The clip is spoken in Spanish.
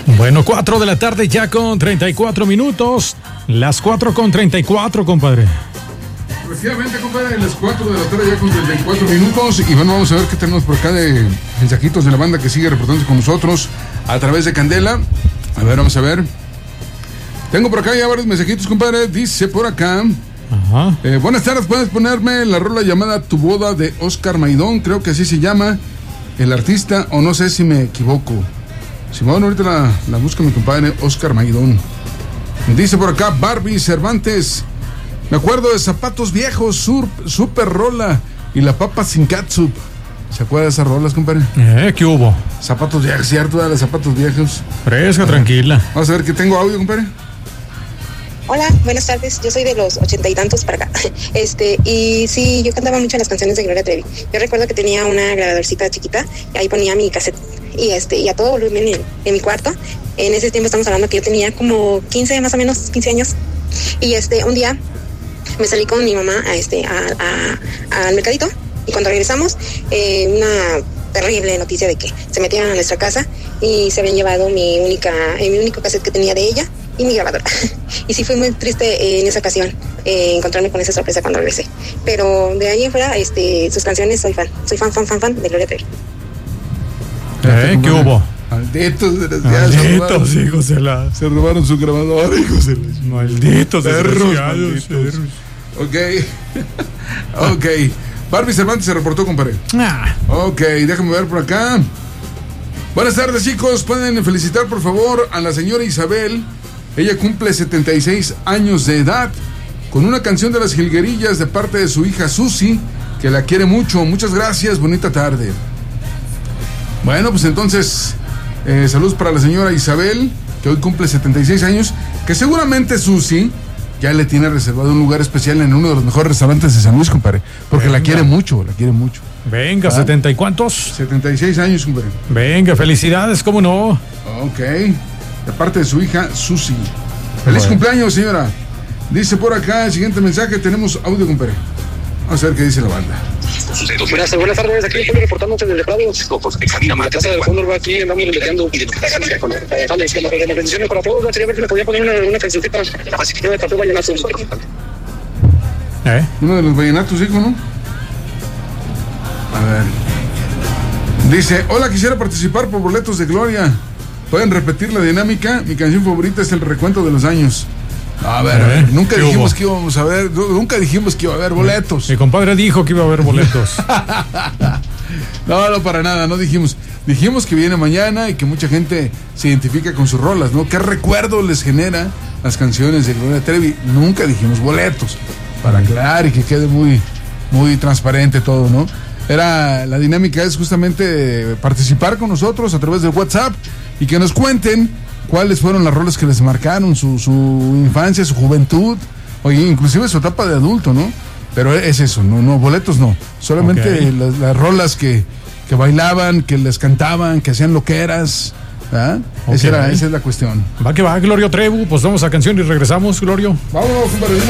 Bueno, 4 de la tarde ya con 34 minutos. Las 4 con 34, compadre. Efectivamente, compadre, las 4 de la tarde ya con 34 minutos. Y bueno, vamos a ver qué tenemos por acá de mensajitos de la banda que sigue reportándose con nosotros a través de Candela. A ver, vamos a ver. Tengo por acá ya varios mensajitos, compadre. Dice por acá. Ajá. Buenas tardes, ¿puedes ponerme la rola llamada Tu Boda de Oscar Maidón? Creo que así se llama el artista, o no sé si me equivoco. Simón, ahorita la busca mi compadre Oscar Maidón. Dice por acá Barbie Cervantes. Me acuerdo de Zapatos Viejos, Super Rola y La Papa Sin Catsup. ¿Se acuerda de esas rolas, compadre? ¿Qué hubo? Zapatos Viejos, ¿cierto? De los Zapatos Viejos. Fresca, tranquila. Vamos a ver que tengo audio, compadre. Hola, buenas tardes. Yo soy de los 80 y tantos para acá. Y sí, yo cantaba mucho las canciones de Gloria Trevi. Yo recuerdo que tenía una grabadorcita chiquita y ahí ponía mi cassette y a todo volumen en mi cuarto. En ese tiempo estamos hablando que yo tenía como 15, más o menos 15 años. Y un día me salí con mi mamá al mercadito y cuando regresamos, una terrible noticia de que se metían a nuestra casa y se habían llevado mi único cassette que tenía de ella y mi grabadora. Y sí fue muy triste en esa ocasión encontrarme con esa sorpresa cuando regresé. Pero de ahí en fuera, sus canciones soy fan de Gloria Trevi. ¿Qué hubo? Malditos desgraciados. Malditos, se robaron su grabadora, hijos de los malditos desgraciados. Ok. Barbie Cervantes se reportó, compadre. Ok, déjame ver por acá. Buenas tardes, chicos. Pueden felicitar, por favor, a la señora Isabel. Ella cumple 76 años de edad con una canción de las Jilguerillas de parte de su hija Susi, que la quiere mucho. Muchas gracias, bonita tarde. Bueno, pues entonces, saludos para la señora Isabel, que hoy cumple 76 años, que seguramente Susi ya le tiene reservado un lugar especial en uno de los mejores restaurantes de San Luis, compadre, porque la quiere mucho. Venga, ¿70 y cuántos? 76 años, compadre. Venga, felicidades, ¿cómo no? Ok, de parte de su hija Susi. Feliz cumpleaños, señora. Dice por acá el siguiente mensaje, tenemos audio, compadre. Vamos a ver qué dice la banda. Buenas tardes, aquí estoy reportando desde el Prado. La casa del fondo va aquí, andamos investigando. Las bendiciones para todos, sería ver si me podía poner una cancioncita de Tatu Vallenato. Uno de los vallenatos, hijo, ¿no? A ver. Dice, hola, quisiera participar por boletos de Gloria. ¿Pueden repetir la dinámica? Mi canción favorita es El Recuento de los Años. A ver, nunca dijimos que íbamos a ver, nunca dijimos que iba a haber boletos. Mi compadre dijo que iba a haber boletos. No, para nada, no dijimos. Dijimos que viene mañana y que mucha gente se identifica con sus rolas, ¿no? ¿Qué recuerdo les genera las canciones de Gloria Trevi? Nunca dijimos boletos, para aclarar y que quede muy, muy transparente todo, ¿no? La dinámica es justamente participar con nosotros a través del WhatsApp y que nos cuenten cuáles fueron las rolas que les marcaron su infancia, su juventud, oye, inclusive su etapa de adulto, ¿no? Pero es eso, no, boletos no, solamente las rolas que bailaban, que les cantaban, que hacían loqueras, ¿verdad? Esa es la cuestión. Va que va, Gloria Trevi, pues vamos a canción y regresamos, Glorio. Vámonos, compadre.